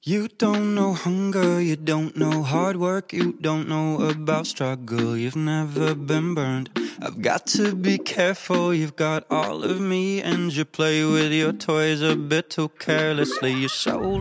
You don't know hunger, you don't know hard work, you don't know about struggle, you've never been burned. I've got to be careful, you've got all of me, and you play with your toys a bit too carelessly. You're so